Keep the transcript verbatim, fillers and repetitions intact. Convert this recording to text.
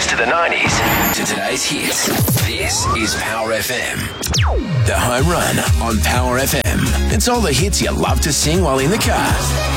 best of the nineties to today's hits. This is Power F M. The Home Run on Power F M. It's all the hits you love to sing while in the car.